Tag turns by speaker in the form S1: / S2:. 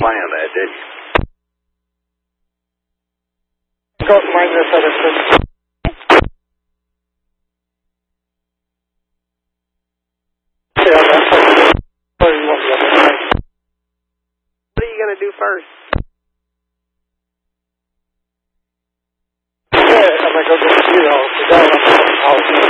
S1: plan that, didn't you?
S2: Go to minus 7. Yeah, that's what
S3: What are you going to do first?
S2: Yeah, I'm going to go get the 0.